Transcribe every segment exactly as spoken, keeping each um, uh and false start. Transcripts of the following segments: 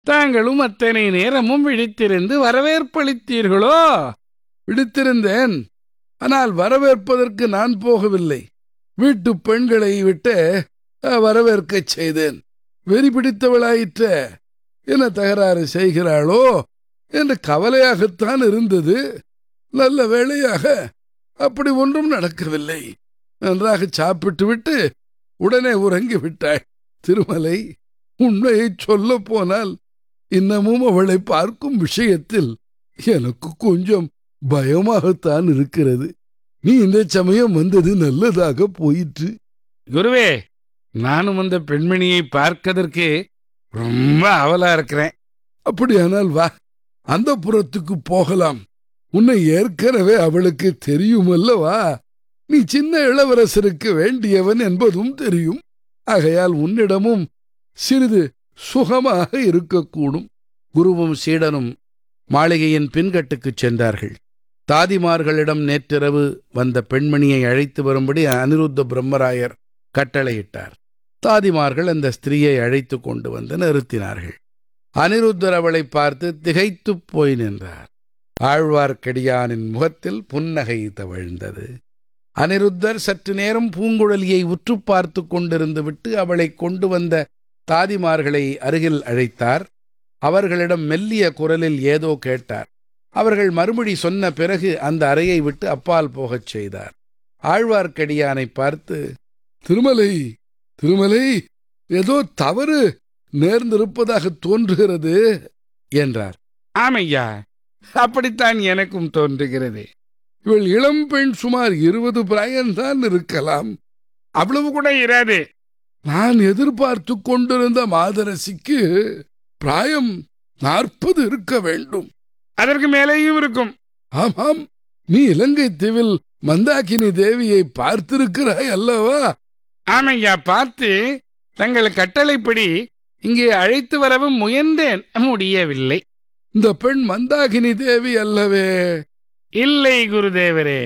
தாங்களும் அத்தனை நேரமும் விழித்திருந்து வரவேற்பளித்தீர்களோ? விழித்திருந்தேன். ஆனால் வரவேற்பதற்கு நான் போகவில்லை. வீட்டு பெண்களை விட்டு வரவேற்கச் செய்தேன். வெறி பிடித்தவளாயிற்ற. என்ன தகராறு செய்கிறாளோ என்று கவலையாகத்தான் இருந்தது. நல்ல வேளையாக அப்படி ஒன்றும் நடக்கவில்லை. நன்றாக சாப்பிட்டு விட்டு உடனே உறங்கி விட்டாள். திருமலை, உண்மையை சொல்ல போனால் இன்னமும் அவளை பார்க்கும் விஷயத்தில் எனக்கு கொஞ்சம் பயமாகத்தான் இருக்கிறது. நீ இந்த சமயம் வந்தது நல்லதாக போயிற்று. குருவே, நானும் அந்த பெண்மணியை பார்க்கதற்கு ரொம்ப ஆவலா இருக்கிறேன். அப்படியானால் வா, அந்த புறத்துக்கு போகலாம். உன்னை ஏற்கனவே அவளுக்கு தெரியுமல்லவா? நீ சின்ன இளவரசருக்கு வேண்டியவன் என்பதும் தெரியும். ஆகையால் உன்னிடமும் சிறிது சுகமாக இருக்கக்கூடும். குருவும் சீடனும் மாளிகையின் பின்கட்டுக்குச் சென்றார்கள். தாதிமார்களிடம் நேற்றிரவு வந்த பெண்மணியை அழைத்து வரும்படி அனிருத்த பிரம்மராயர் கட்டளையிட்டார். தாதிமார்கள் அந்த ஸ்திரீயை அழைத்து கொண்டு வந்து நிறுத்தினார்கள். அனிருத்தர் அவளை பார்த்து திகைத்துப் போய் நின்றார். ஆழ்வார்க்கடியானின் முகத்தில் புன்னகை தவழ்ந்தது. அனிருத்தர் சற்று நேரம் பூங்குழலியை உற்று பார்த்து கொண்டிருந்து விட்டு அவளை கொண்டு வந்த தாதிமார்களை அருகில் அழைத்தார். அவர்களிடம் மெல்லிய குரலில் ஏதோ கேட்டார். அவர்கள் மறுமொழி சொன்ன பிறகு அந்த அறையை விட்டு அப்பால் போகச் செய்தார். ஆழ்வார்க்கடியானை பார்த்து, திருமலை, திருமலை, ஏதோ தவறு நேர்ந்திருப்பதாக தோன்றுகிறது என்றார். ஆமையா, அப்படித்தான் எனக்கும் தோன்றுகிறது. இவள் இளம் பெண், சுமார் இருபது பிராயம்தான் இருக்கலாம். அவ்வளவு கூட இராது. நான் எதிர்பார்த்து கொண்டிருந்த மாதரசிக்கு பிராயம் நாற்பது இருக்க வேண்டும். அதற்கு மேலேயும் இருக்கும். ஆமாம், நீ இலங்கை தீவில் மந்தாகினி தேவியை பார்த்திருக்கிறாய் அல்லவா? ஆமையா, பார்த்து தங்கள் கட்டளைப்படி இங்கே அழைத்து வரவும் முயன்றேன், முடியவில்லை. இந்த பெண் மந்தாகினி தேவி அல்லவே? இல்லை குருதேவரே,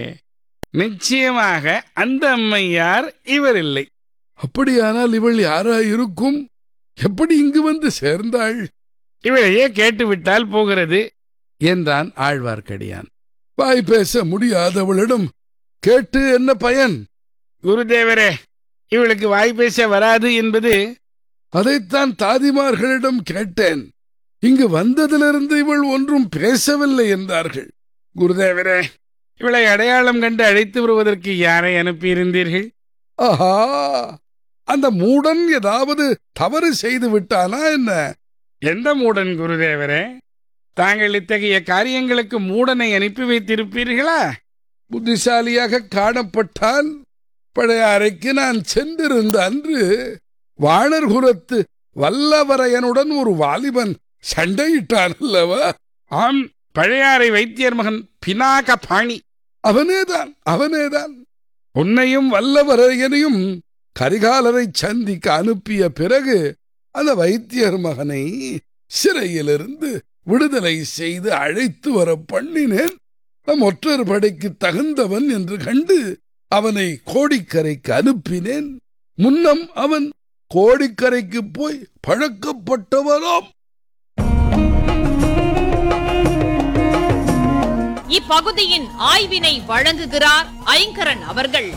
நிச்சயமாக அந்த அம்மையார் இவர் இல்லை. அப்படியானால் இவள் யாராயிருக்கும்? எப்படி இங்கு வந்து சேர்ந்தாள்? இவளையே கேட்டுவிட்டால் போகிறது என்றான் ஆழ்வார்க்கடியான். வாய் பேச முடியாதவளிடம் கேட்டு என்ன பயன்? குருதேவரே, இவளுக்கு வாய் பேச வராது என்பது. அதைத்தான் தாதிமார்களிடம் கேட்டேன். இங்கு வந்ததிலிருந்து இவள் ஒன்றும் பேசவில்லை என்றார்கள். குருதேவரே, இவளை அடையாளம் கண்டு அழைத்து வருவதற்கு யாரை அனுப்பியிருந்தீர்கள்? ஆஹா, அந்த மூடன் ஏதாவது தவறு செய்து விட்டானா என்ன? எந்த மூடன் குருதேவரே? தாங்கள் இத்தகைய காரியங்களுக்கு மூடனை அனுப்பி வைத்திருப்பீர்களா? புத்திசாலியாக காணப்பட்டால் பழைய அறைக்கு நான் சென்றிருந்த அன்று வாணர்குலத்து வல்லவரையனுடன் ஒரு வாலிபன் சண்டையிட்டான் அல்லவா? ஆம், பழையாறை வைத்தியர் மகன் பினாக பாணி. அவனேதான், அவனேதான். உன்னையும் வல்லவரையனையும் கரிகாலரை சந்திக்க அனுப்பிய பிறகு அந்த வைத்தியர் மகனை சிறையிலிருந்து விடுதலை செய்து அழைத்து வர பண்ணினேன். நம் ஒற்றர் படைக்கு தகுந்தவன் என்று கண்டு அவனை கோடிக்கரைக்கு அனுப்பினேன். முன்னம் அவன் கோடிக்கரைக்கு போய் பழக்கப்பட்டவனாம். இப்பகுதியின் ஆய்வினை வழங்குகிறார் ஐங்கரன் அவர்கள்.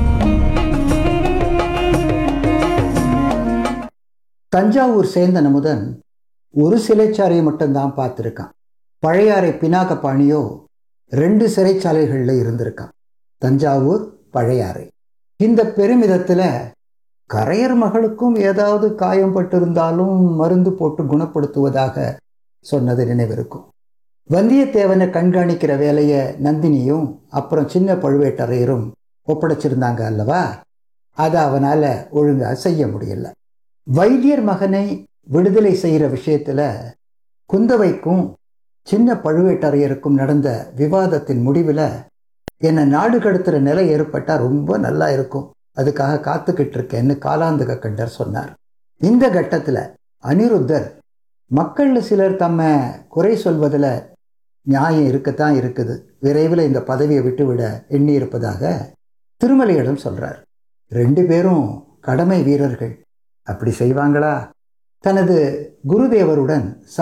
தஞ்சாவூர் சேந்தன் அமுதன் ஒரு சிறைச்சாலையை மட்டும்தான் பார்த்துருக்கான். பழையாறை பினாகபாணியோ ரெண்டு சிறைச்சாலைகளில் இருந்திருக்கான். தஞ்சாவூர், பழையாறை. இந்த பெருமிதத்தில் கரையர் மகளுக்கும் ஏதாவது காயம் பட்டிருந்தாலும் மருந்து போட்டு குணப்படுத்துவதாக சொன்னது நினைவிருக்கும். வந்தியத்தேவனை கண்காணிக்கிற வேலையை நந்தினியும் அப்புறம் சின்ன பழுவேட்டரையரும் ஒப்படைச்சிருந்தாங்க அல்லவா? அதை அவனால் ஒழுங்காக செய்ய முடியல. வைத்தியர் மகனை விடுதலை செய்கிற விஷயத்தில் குந்தவைக்கும் சின்ன பழுவேட்டரையருக்கும் நடந்த விவாதத்தின் முடிவில் என்னை நாடு கடத்துகிற நிலை ஏற்பட்டால் ரொம்ப நல்லா இருக்கும், அதுக்காக காத்துக்கிட்டு இருக்கேன்னு காலாந்தக கண்டர் சொன்னார். இந்த கட்டத்தில் அனிருத்தர் மக்களில் சிலர் தம்ம குறை சொல்வதில் நியாயம் இருக்கத்தான் இருக்குது, விரைவில் இந்த பதவியை விட்டுவிட எண்ணி இருப்பதாக திருமலையிடம் சொல்றார். ரெண்டு பேரும் கடமை வீரர்கள், அப்படி செய்வாங்களா? தனது குருதேவருடன்